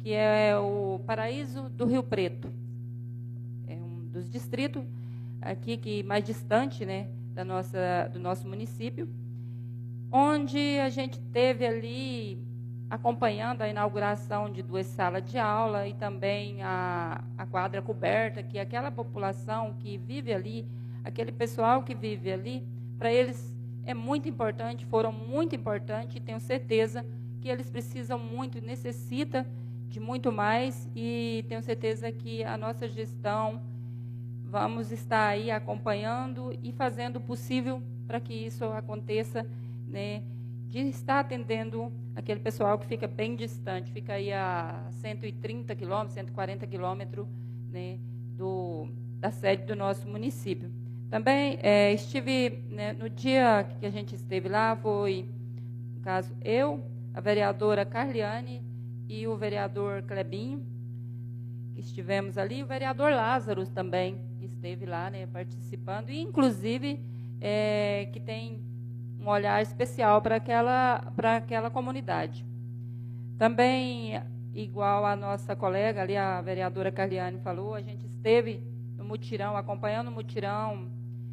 que é o Paraíso do Rio Preto. É um dos distritos aqui que mais distante, né, do nosso município, onde a gente teve ali acompanhando a inauguração de 2 salas de aula e também a quadra coberta, que aquela população que vive ali, aquele pessoal que vive ali, para eles é muito importante, foram muito importantes, e tenho certeza que eles precisam muito, necessitam de muito mais, e tenho certeza que a nossa gestão vamos estar aí acompanhando e fazendo o possível para que isso aconteça, né, de estar atendendo aquele pessoal que fica bem distante, fica aí a 130 quilômetros, 140 quilômetros, né, da sede do nosso município. Também estive, né, no dia que a gente esteve lá, foi, no caso, eu, a vereadora Carliane e o vereador Clebinho, que estivemos ali, o vereador Lázaro também esteve lá, né, participando, e inclusive que tem um olhar especial para aquela comunidade. Também, igual a nossa colega ali, a vereadora Carliane falou, a gente esteve no mutirão, acompanhando o mutirão,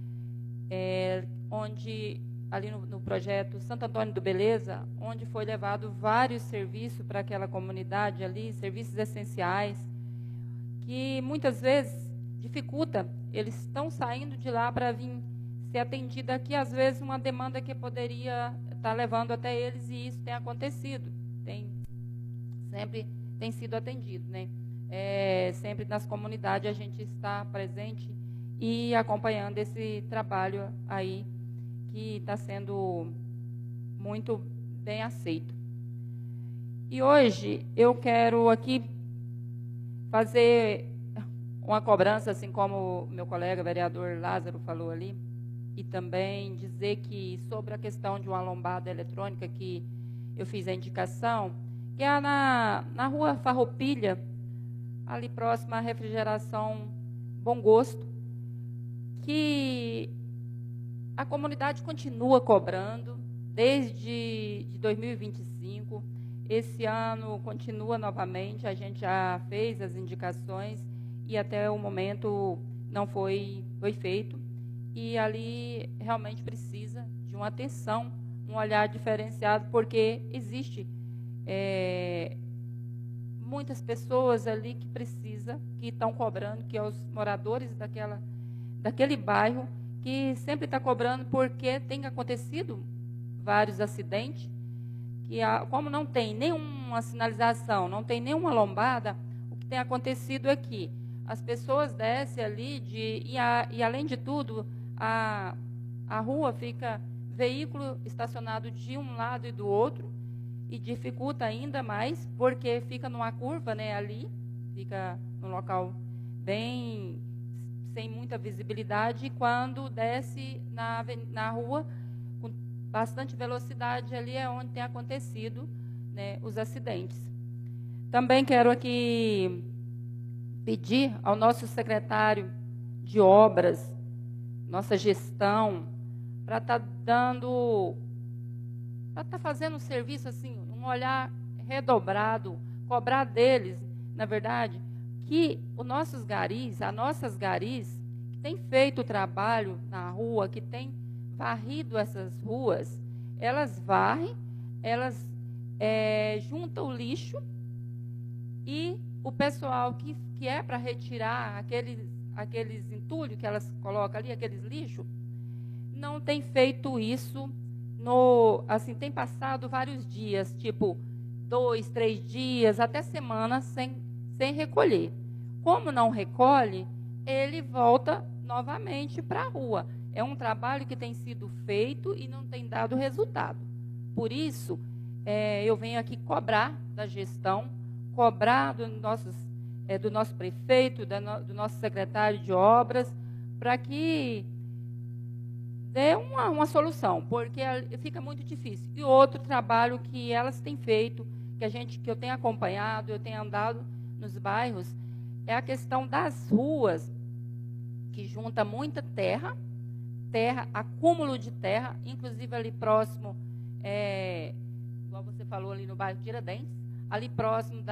onde, ali no projeto Santo Antônio do Beleza, onde foi levado vários serviços para aquela comunidade ali, serviços essenciais, que muitas vezes dificulta, eles estão saindo de lá para vir ser atendido aqui, às vezes uma demanda que poderia estar levando até eles, e isso tem acontecido, sempre tem sido atendido, né? Sempre nas comunidades a gente está presente e acompanhando esse trabalho aí, que está sendo muito bem aceito. E hoje eu quero aqui fazer uma cobrança, assim como o meu colega vereador Lázaro falou ali, e também dizer que sobre a questão de uma lombada eletrônica, que eu fiz a indicação, que é na rua Farroupilha, ali próxima à refrigeração Bom Gosto, que a comunidade continua cobrando desde 2025, esse ano continua novamente, a gente já fez as indicações e até o momento não foi feito, e ali realmente precisa de uma atenção, um olhar diferenciado, porque existe muitas pessoas ali que estão cobrando, que é os moradores daquele bairro, que sempre está cobrando, porque tem acontecido vários acidentes, que como não tem nenhuma sinalização, não tem nenhuma lombada, o que tem acontecido é que as pessoas descem ali, e além de tudo, a rua fica veículo estacionado de um lado e do outro, e dificulta ainda mais, porque fica numa curva, né, ali, fica num local bem sem muita visibilidade, e quando desce na rua, com bastante velocidade, ali é onde tem acontecido, né, os acidentes. Também quero aqui pedir ao nosso secretário de obras, nossa gestão, para estar fazendo um serviço assim, um olhar redobrado, cobrar deles, na verdade, que os nossos garis, as nossas garis, que têm feito o trabalho na rua, que têm varrido essas ruas, elas varrem, elas juntam o lixo, e o pessoal que é para retirar aqueles entulhos que elas colocam ali, aqueles lixos, não tem feito isso, assim, tem passado vários dias, tipo 2, 3 dias, até semanas, sem recolher. Como não recolhe, ele volta novamente para a rua. É um trabalho que tem sido feito e não tem dado resultado. Por isso, eu venho aqui cobrar da gestão, cobrar do nosso prefeito, do nosso secretário de obras, para que dê uma solução, porque fica muito difícil. E outro trabalho que elas têm feito, que eu tenho acompanhado, eu tenho andado nos bairros, é a questão das ruas, que junta muita terra, acúmulo de terra, inclusive ali próximo, igual você falou ali no bairro Tiradentes, ali próximo